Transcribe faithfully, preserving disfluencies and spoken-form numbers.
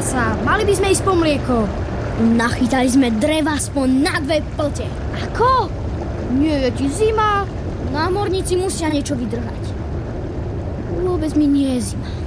sa. Mali by sme ísť po mlieko. Nachytali sme dreva aspoň na dve plte. Ako? Nie je ti zima. Námorníci musia niečo vydržať. Vôbec mi nie je zima.